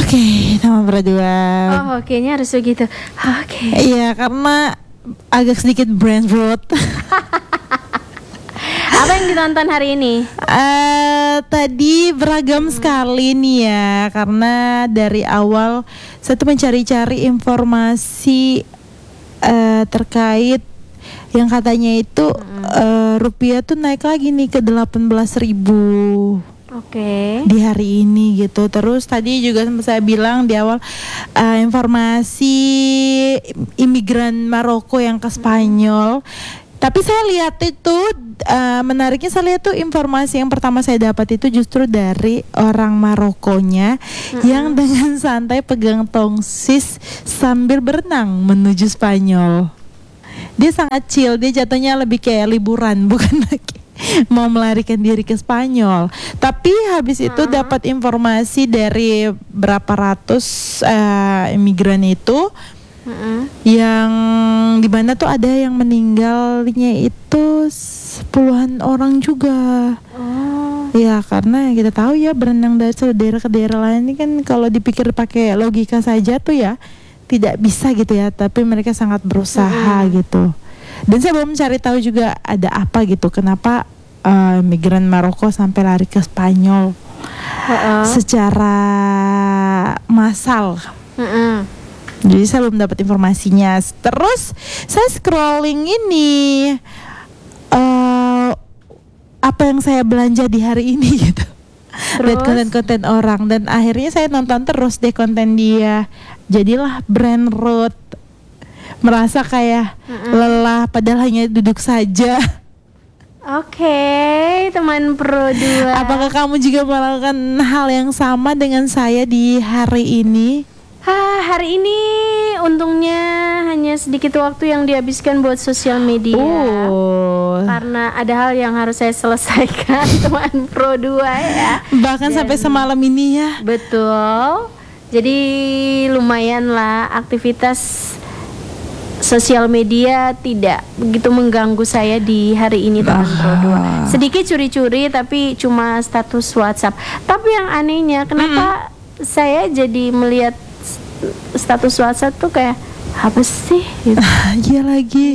Oke, nama berdua. Oh, kayaknya harus begitu. Oke. Iya, karena agak sedikit brain rot. Apa yang ditonton hari ini? Tadi beragam sekali nih ya, karena dari awal saya tuh mencari-cari informasi terkait yang katanya itu rupiah tuh naik lagi nih ke 18.000. Oke. Di hari ini gitu. Terus tadi juga sempat saya bilang di awal informasi imigran Maroko yang ke Spanyol. Tapi saya lihat itu menariknya, saya lihat tuh informasi yang pertama saya dapat itu justru dari orang Marokonya yang dengan santai pegang tongsis sambil berenang menuju Spanyol. Dia sangat chill, dia jatuhnya lebih kayak liburan, bukan lagi mau melarikan diri ke Spanyol. Tapi habis itu dapat informasi dari berapa ratus imigran itu yang dimana tuh ada yang meninggalnya itu puluhan orang juga. Ya karena kita tahu ya, berenang dari satu daerah ke daerah lain ini kan kalau dipikir pakai logika saja tuh ya tidak bisa gitu ya, tapi mereka sangat berusaha gitu. Dan saya belum mencari tahu juga ada apa gitu, kenapa migran Maroko sampai lari ke Spanyol secara massal. Jadi saya belum dapat informasinya. Terus saya scrolling ini apa yang saya belanja di hari ini gitu. Lihat konten-konten orang, dan akhirnya saya nonton terus deh konten dia. Jadilah brain rot, merasa kayak lelah padahal hanya duduk saja. Oke, teman Pro 2. Apakah kamu juga melakukan hal yang sama dengan saya di hari ini? Hari ini untungnya hanya sedikit waktu yang dihabiskan buat sosial media. Karena ada hal yang harus saya selesaikan, teman Pro 2 ya. Bahkan sampai semalam ini ya. Betul. Jadi lumayan lah aktivitas sosial media tidak begitu mengganggu saya di hari ini, teman Pro 2. Sedikit curi-curi tapi cuma status WhatsApp. Tapi yang anehnya kenapa saya jadi melihat status WhatsApp tuh kayak apa sih gitu. Iya lagi.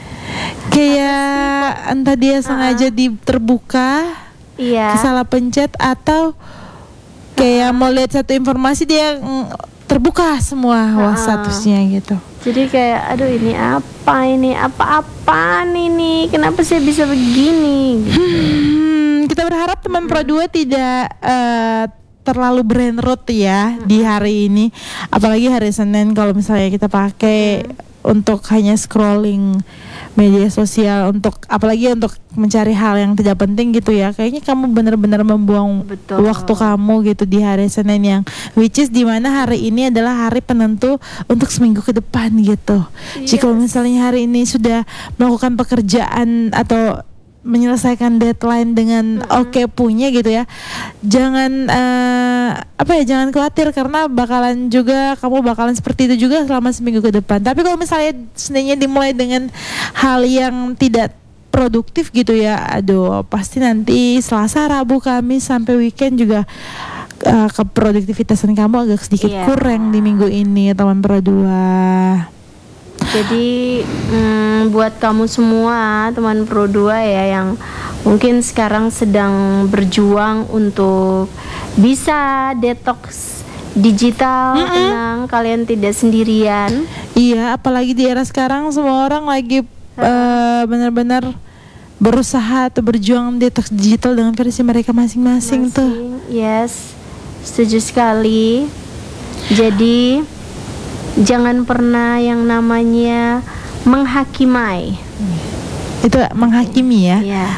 Kayak entah dia sengaja terbuka, salah pencet, atau kayak mau lihat satu informasi dia terbuka semua statusnya gitu. Jadi kayak aduh ini apa-apaan ini, kenapa saya bisa begini gitu. Kita berharap teman Pro 2 tidak terlalu brain rot ya di hari ini, apalagi hari Senin kalau misalnya kita pakai untuk hanya scrolling media sosial, apalagi untuk mencari hal yang tidak penting gitu ya. Kayaknya kamu benar-benar membuang waktu kamu gitu di hari Senin, yang which is dimana hari ini adalah hari penentu untuk seminggu ke depan gitu. Jika misalnya hari ini sudah melakukan pekerjaan atau menyelesaikan deadline dengan punya gitu ya, jangan jangan khawatir, karena kamu bakalan seperti itu juga selama seminggu ke depan. Tapi kalau misalnya Seninnya dimulai dengan hal yang tidak produktif gitu ya, aduh pasti nanti Selasa, Rabu, Kamis sampai weekend juga keproduktivitasan kamu agak sedikit kurang di minggu ini, teman Pro 2. Jadi buat kamu semua teman Pro 2 ya, yang mungkin sekarang sedang berjuang untuk bisa detox digital, tenang, kalian tidak sendirian. Iya, apalagi di era sekarang semua orang lagi benar-benar berusaha atau berjuang detox digital dengan versi mereka masing-masing tuh. Yes, setuju sekali. Jadi jangan pernah yang namanya menghakimi. Itu menghakimi ya? Iya.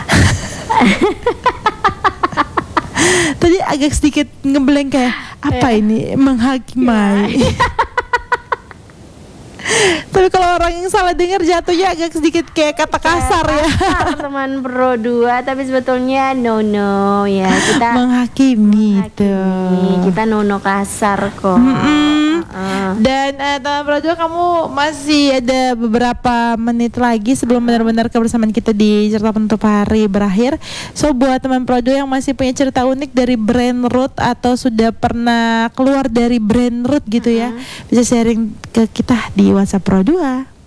Tadi agak sedikit ngeblank kayak apa ini menghakimi. Tapi kalau orang yang salah dengar jatuhnya agak sedikit kayak kata kasar ya. Teman Pro 2, tapi sebetulnya no ya, kita menghakimi. Kita no kasar kok. Dan teman Pro 2, kamu masih ada beberapa menit lagi sebelum benar-benar kebersamaan kita di Cerita Penutup Hari berakhir. So buat teman Pro 2 yang masih punya cerita unik dari brand Root atau sudah pernah keluar dari brand Root gitu ya, bisa sharing ke kita di WhatsApp Pro 2.